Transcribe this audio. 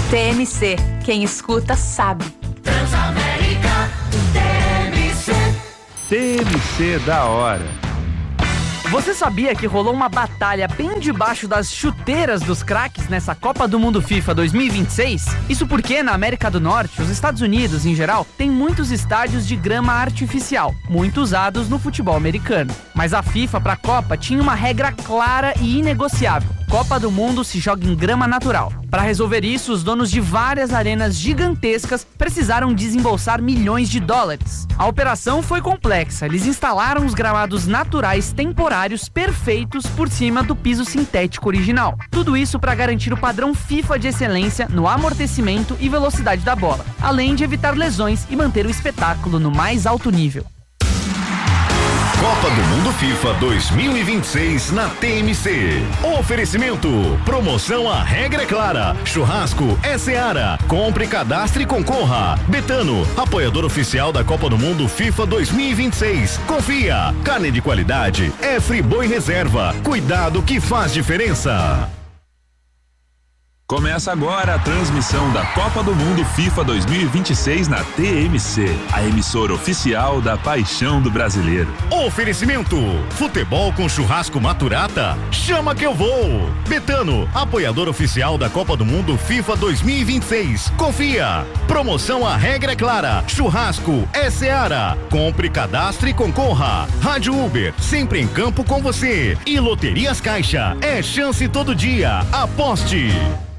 TMC, quem escuta sabe. Transamérica, TMC. TMC da hora. Você sabia que rolou uma batalha bem debaixo das chuteiras dos craques nessa Copa do Mundo FIFA 2026? Isso porque na América do Norte, os Estados Unidos em geral, tem muitos estádios de grama artificial, muito usados no futebol americano. Mas a FIFA para a Copa tinha uma regra clara e inegociável. Copa do Mundo se joga em grama natural. Para resolver isso, os donos de várias arenas gigantescas precisaram desembolsar milhões de dólares. A operação foi complexa. Eles instalaram os gramados naturais temporários perfeitos por cima do piso sintético original. Tudo isso para garantir o padrão FIFA de excelência no amortecimento e velocidade da bola, além de evitar lesões e manter o espetáculo no mais alto nível. Copa do Mundo FIFA 2026 na TMC. Oferecimento. Promoção A Regra é Clara. Churrasco é Seara. Compre, cadastre e concorra. Betano, apoiador oficial da Copa do Mundo FIFA 2026. Confia. Carne de qualidade é Friboi Reserva. Cuidado que faz diferença. Começa agora a transmissão da Copa do Mundo FIFA 2026 na TMC, a emissora oficial da paixão do brasileiro. Oferecimento. Futebol com churrasco Maturata? Chama que eu vou. Betano, apoiador oficial da Copa do Mundo FIFA 2026. Confia. Promoção A Regra é Clara. Churrasco é Seara. Compre, cadastre e concorra. Rádio Uber, sempre em campo com você. E Loterias Caixa, é chance todo dia. Aposte.